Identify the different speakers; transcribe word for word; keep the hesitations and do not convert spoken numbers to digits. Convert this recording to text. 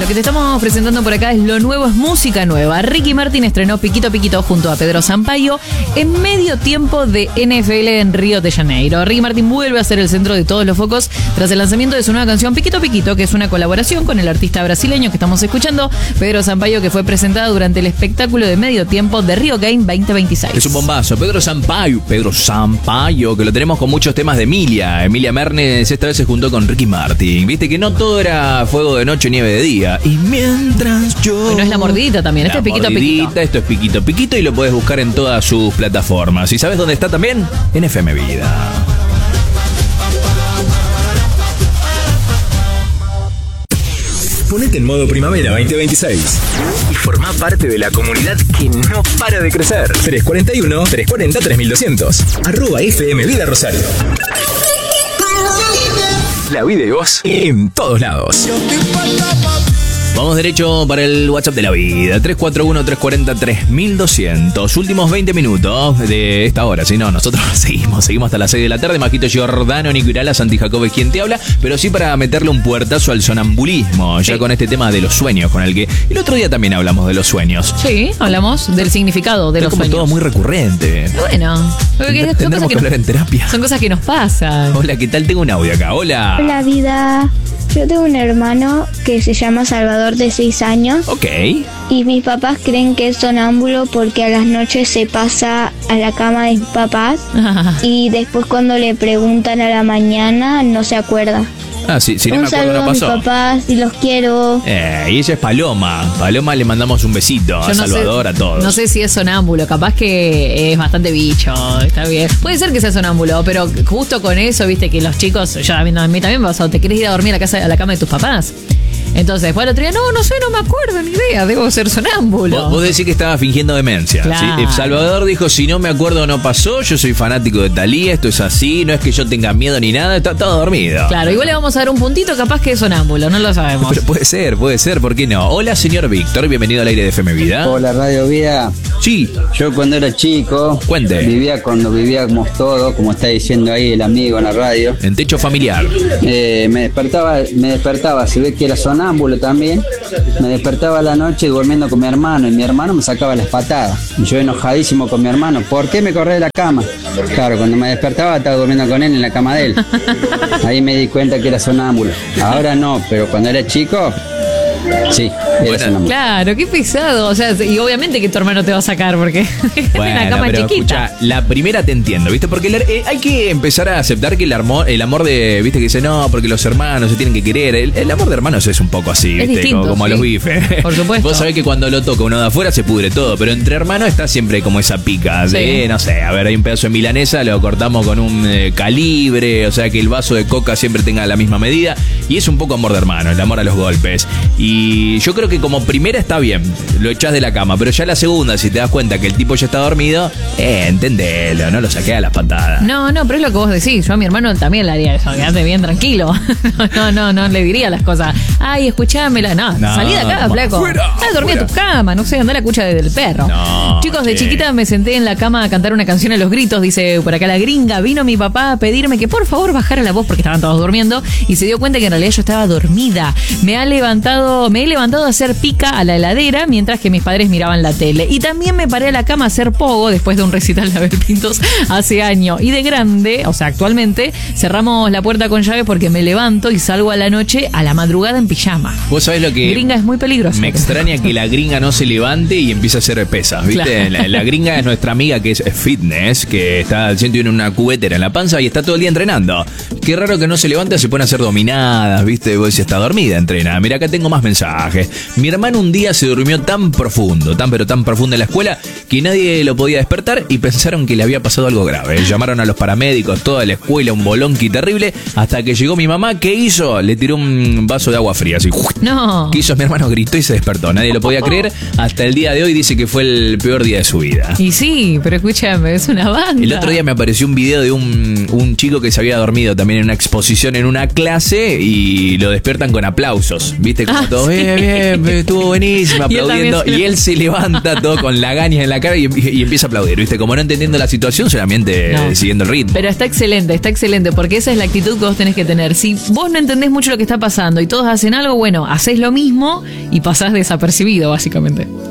Speaker 1: Lo que te estamos presentando por acá es lo nuevo, es música nueva. Ricky Martin estrenó Piquito Piquito junto a Pedro Sampaio en medio tiempo de N F L en Río de Janeiro. Ricky Martin vuelve a ser el centro de todos los focos tras el lanzamiento de su nueva canción Piquito Piquito, que es una colaboración con el artista brasileño que estamos escuchando, Pedro Sampaio, que fue presentada durante el espectáculo de medio tiempo de Rio Game veinte veintiséis.
Speaker 2: Es un bombazo. Pedro Sampaio, Pedro Sampaio, que lo tenemos con muchos temas de Emilia. Emilia Mernes esta vez se juntó con Ricky Martin. Viste que no todo era fuego de noche, nieve de día. Y mientras yo...
Speaker 1: No es la mordidita también, este es Piquito Piquito.
Speaker 2: Esto es Piquito Piquito y lo puedes buscar en todas sus plataformas. ¿Y sabes dónde está también? En F M Vida.
Speaker 3: Ponete en modo primavera veinte veintiséis y formá parte de la comunidad que no para de crecer. tres cuarenta y uno, tres cuarenta, tres mil doscientos. Arroba F M Vida Rosario. La vida de vos en todos lados.
Speaker 2: Vamos derecho para el WhatsApp de la vida. tres cuatro uno, tres cuarenta, tres mil doscientos. Últimos veinte minutos de esta hora. Si no, nosotros seguimos. Seguimos hasta las seis de la tarde. Majito Giordano, Nico Irala, Santi Jacob es quien te habla. Pero sí para meterle un puertazo al sonambulismo. Ya sí. Con este tema de los sueños. Con el que el otro día también hablamos de los sueños.
Speaker 1: Sí, hablamos del significado de
Speaker 2: es
Speaker 1: los
Speaker 2: como
Speaker 1: sueños.
Speaker 2: todo muy recurrente.
Speaker 1: Bueno,
Speaker 2: Tend- tendremos que, que hablar en terapia.
Speaker 1: Son cosas que nos pasan.
Speaker 2: Hola, ¿qué tal? Tengo un audio acá. Hola.
Speaker 4: Hola, vida. Yo tengo un hermano que se llama Salvador, de seis años.
Speaker 2: Ok.
Speaker 4: Y mis papás creen que es sonámbulo porque a las noches se pasa a la cama de mis papás. Y después cuando le preguntan a la mañana no se acuerda.
Speaker 2: Ah, sí, si no
Speaker 4: un
Speaker 2: me acuerdo
Speaker 4: saludo
Speaker 2: no pasó.
Speaker 4: a mis papás y los quiero.
Speaker 2: Eh, y ella es Paloma. Paloma le mandamos un besito. Yo a no Salvador,
Speaker 1: sé,
Speaker 2: a todos.
Speaker 1: No sé si es sonámbulo, capaz que es bastante bicho, está bien. Puede ser que sea sonámbulo, pero justo con eso, viste, que los chicos, yo a mí, a mí también me pasó, ¿te querés ir a dormir a la casa, a la cama de tus papás? Entonces, después el otro día, no, no sé, no me acuerdo, ni idea, debo ser sonámbulo.
Speaker 2: Vos, vos decís que estaba fingiendo demencia.
Speaker 1: Claro.
Speaker 2: ¿Sí? Salvador dijo, si no me acuerdo no pasó, yo soy fanático de Thalía, esto es así, no es que yo tenga miedo ni nada, está todo dormido.
Speaker 1: Claro, igual le vamos a dar un puntito, capaz que es sonámbulo, no lo sabemos.
Speaker 2: Pero puede ser, puede ser, ¿por qué no? Hola, señor Víctor, bienvenido al aire de F M Vida.
Speaker 5: Hola, Radio Vida.
Speaker 2: Sí.
Speaker 5: Yo cuando era chico,
Speaker 2: Cuente.
Speaker 5: vivía cuando vivíamos todos, como está diciendo ahí el amigo en la radio.
Speaker 2: En techo familiar.
Speaker 5: Eh, me despertaba, me despertaba, se ve que era sonámbulo también. Me despertaba a la noche durmiendo con mi hermano y mi hermano me sacaba las patadas. Y yo enojadísimo con mi hermano, ¿por qué me corré de la cama? Claro, cuando me despertaba estaba durmiendo con él en la cama de él. Ahí me di cuenta que era sonámbulo. Ahora no, pero cuando era chico, sí, era sonámbulo.
Speaker 1: Claro, qué pesado. O sea, y obviamente que tu hermano te va a sacar porque
Speaker 2: Bueno,
Speaker 1: en la cama
Speaker 2: pero
Speaker 1: chiquita.
Speaker 2: escucha, la primera te entiendo, ¿viste? Porque el- eh, hay que empezar a aceptar que el amor, el amor de, ¿viste? Que dice, no, porque los hermanos se tienen que querer. El, el amor de hermanos es un poco así,
Speaker 1: Es
Speaker 2: ¿viste?
Speaker 1: distinto,
Speaker 2: como como
Speaker 1: sí.
Speaker 2: a los bifes.
Speaker 1: Por supuesto.
Speaker 2: Vos sabés que cuando lo toca uno de afuera se pudre todo, pero entre hermanos está siempre como esa pica de,
Speaker 1: Sí.
Speaker 2: no sé, a ver, hay un pedazo de milanesa, lo cortamos con un eh, calibre, o sea, que el vaso de coca siempre tenga la misma medida. Y es un poco amor de hermano, el amor a los golpes. Y yo creo que como primera está bien, lo echás de la cama, pero ya la segunda, si te das cuenta que el tipo ya está dormido, eh, entendelo, no lo saqué a las patadas.
Speaker 1: No, no, pero es lo que vos decís. Yo a mi hermano también le haría eso. Quédate bien tranquilo. No, no, no le diría las cosas. Ay, escuchámela. No,
Speaker 2: No,
Speaker 1: salí de acá,
Speaker 2: no,
Speaker 1: flaco.
Speaker 2: fuera,
Speaker 1: Ah, dormí
Speaker 2: fuera.
Speaker 1: en tu cama. No sé, andá a la cucha del perro.
Speaker 2: No,
Speaker 1: Chicos, de
Speaker 2: che.
Speaker 1: chiquita me senté en la cama a cantar una canción a los gritos. Dice por acá la gringa. Vino mi papá a pedirme que por favor bajara la voz porque estaban todos durmiendo. Y se dio cuenta que en realidad yo estaba dormida. Me ha levantado, me he levantado a hacer pica a la heladera mientras que mis padres miraban la tele. Y también me paré a la cama a hacer pogo después de un recital de Abel Pintos hace años. Y de grande, o sea, actualmente, cerramos la puerta con llave porque me levanto y salgo a la noche a la madrugada en pijama.
Speaker 2: Vos sabés lo que...
Speaker 1: Gringa es muy peligrosa.
Speaker 2: Me extraña que la gringa no se levante y empiece a hacer pesas, ¿viste?
Speaker 1: Claro.
Speaker 2: La, la gringa es nuestra amiga que es fitness, que está tiene una cubetera en la panza y está todo el día entrenando. Qué raro que no se levanta, se pone a hacer dominadas, ¿viste? Vos decís, está dormida, entrena. Mira, acá tengo más mensajes. Mi hermano un día se durmió tan profundo, tan pero tan profundo en la escuela, que nadie lo podía despertar y pensaron que le había pasado algo grave. Llamaron a los paramédicos, toda la escuela, un bolonqui terrible, hasta que llegó mi mamá. ¿Qué hizo? Le tiró un vaso de agua fría, así.
Speaker 1: No.
Speaker 2: ¿Qué hizo? Mi hermano gritó y se despertó. Nadie lo podía creer. Hasta el día de hoy dice que fue el peor día de su vida.
Speaker 1: Y sí, pero escúchame, es una banda.
Speaker 2: El otro día me apareció un video de un, un chico que se había dormido también en una exposición en una clase y lo despiertan con aplausos. ¿Viste? Como
Speaker 1: Ah,
Speaker 2: todo todos, bien, bien, estuvo buenísimo,
Speaker 1: Y él
Speaker 2: aplaudiendo.
Speaker 1: también se-
Speaker 2: Y él se levanta todo con la gaña en la cara y, y empieza a aplaudir, ¿viste? Como no entendiendo la situación, solamente
Speaker 1: No.
Speaker 2: eh, siguiendo el ritmo.
Speaker 1: Pero está excelente, está excelente, porque esa es la actitud que vos tenés que tener. Si vos no entendés mucho lo que está pasando y todos hacen algo, bueno, hacés lo mismo y pasás desapercibido, básicamente.